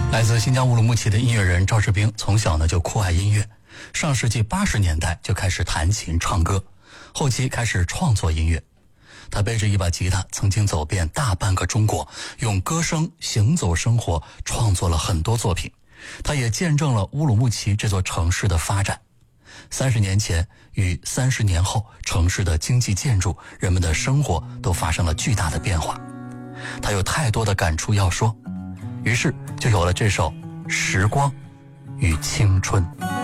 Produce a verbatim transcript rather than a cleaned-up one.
来自新疆乌鲁木齐的音乐人赵志兵，从小呢就酷爱音乐，上世纪八十年代就开始弹琴唱歌，后期开始创作音乐。他背着一把吉他，曾经走遍大半个中国，用歌声行走生活，创作了很多作品。他也见证了乌鲁木齐这座城市的发展。三十年前与三十年后，城市的经济建筑，人们的生活都发生了巨大的变化。他有太多的感触要说，于是就有了这首《时光与青春》。